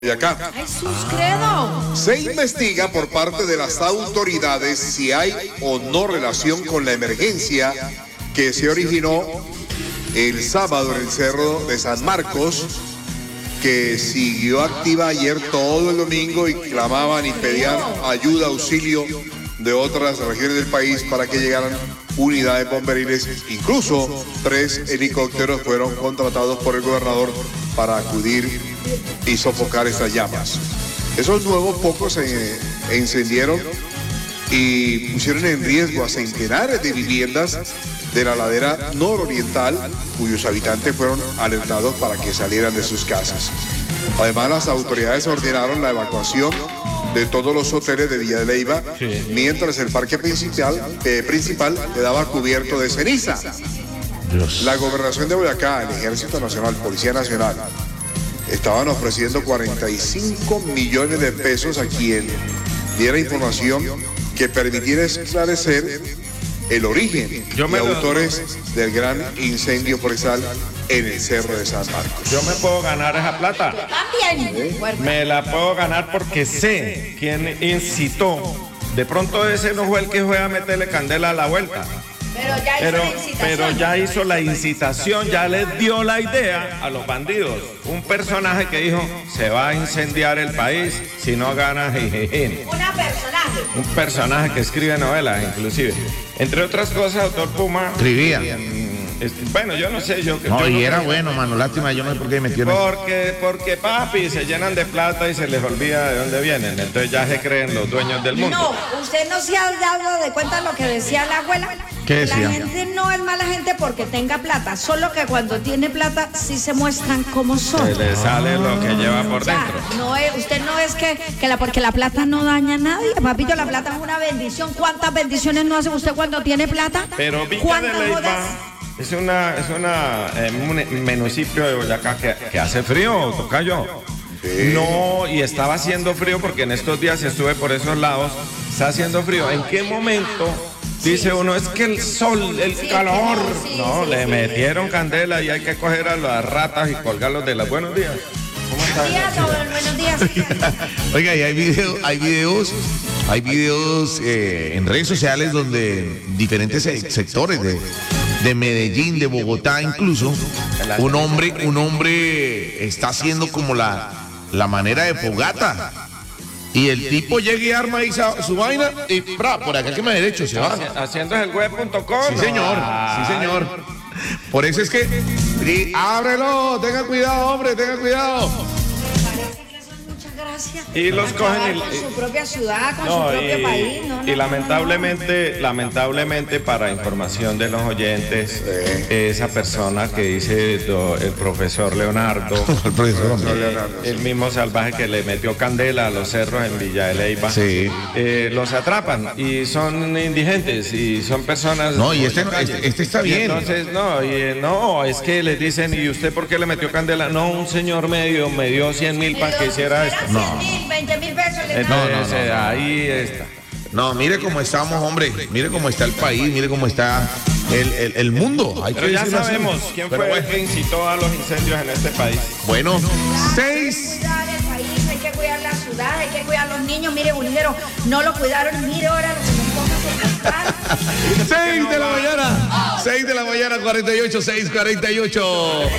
Boyacá. ¡Jesús credo! Se investiga por parte de las autoridades si hay o no relación con la emergencia que se originó el sábado en el Cerro de San Marcos, que siguió activa ayer todo el domingo y clamaban y pedían ayuda, auxilio de otras regiones del país para que llegaran unidades bomberiles. Incluso 3 helicópteros fueron contratados por el gobernador para acudir y sofocar estas llamas. Esos nuevos focos se encendieron y pusieron en riesgo a centenares de viviendas de la ladera nororiental, cuyos habitantes fueron alertados para que salieran de sus casas. Además, las autoridades ordenaron la evacuación de todos los hoteles de Villa de Leyva, mientras el parque principal quedaba cubierto de ceniza. La Gobernación de Boyacá, el Ejército Nacional, Policía Nacional, estaban ofreciendo 45 millones de pesos a quien diera información que permitiera esclarecer el origen y autores del gran incendio forestal en el Cerro de San Marcos. Yo me puedo ganar esa plata. También. Me la puedo ganar porque sé quién incitó. De pronto ese no fue el que fue a meterle candela a la vuelta. Pero ya hizo la incitación, ya les dio la idea a los bandidos. Un personaje que dijo, se va a incendiar el país si no gana Jijijín. Un personaje que escribe novelas, inclusive. Entre otras cosas, doctor Puma... Escribía. Bueno, yo no sé, y era bueno, mano, lástima, yo no sé por qué metieron. Porque papi, se llenan de plata y se les olvida de dónde vienen, entonces ya se creen los dueños del mundo. No, usted no se ha dado de cuenta lo que decía la abuela. ¿Qué decía? La gente no es mala gente porque tenga plata, solo que cuando tiene plata sí se muestran como son. Se le sale lo que lleva por dentro. No es, usted no es porque la plata no daña a nadie, papito, la plata es una bendición. ¿Cuántas bendiciones no hace usted cuando tiene plata? Pero Villa de Leyva es un municipio de Boyacá que hace frío, tocayo. Sí. No, y estaba haciendo frío porque en estos días estuve por esos lados, está haciendo frío. ¿En qué momento dice uno, es que el sol, el calor? No, le metieron candela y hay que coger a las ratas y colgarlos de los buenos días. ¿Cómo están? Buenos días. Oiga, y hay videos en redes sociales donde diferentes sectores de Medellín, de Bogotá incluso, un hombre está haciendo como la manera de fogata. Y el tipo llega y arma ahí su vaina y por acá que me derecho se va. Haciendo el web.com. Sí, señor. Sí, señor. Por eso es que ábrelo, tenga cuidado, hombre, tenga cuidado. Y los cogen con su propia ciudad, con su propio país. Y lamentablemente para información de los oyentes, esa persona que dice el profesor Leonardo, el mismo salvaje que le metió candela a los cerros en Villa de Leyva, los atrapan y son indigentes y son personas... No, y este está bien. Entonces, no, es que les dicen, ¿y usted por qué le metió candela? No, un señor me dio 100,000 para que hiciera esto. No. 20,000 pesos. No, ahí está. No, mire cómo estamos, hombre. Mire cómo está el país, mire cómo está el mundo. Pero ya sabemos quién fue el que incitó a los incendios en este país. Bueno, Hay que cuidar el país, hay que cuidar la ciudad, hay que cuidar a los niños. Mire, Unidero, no lo cuidaron. Mire ahora lo que nos toca soportar. 6 de la mañana, 48, 6:48.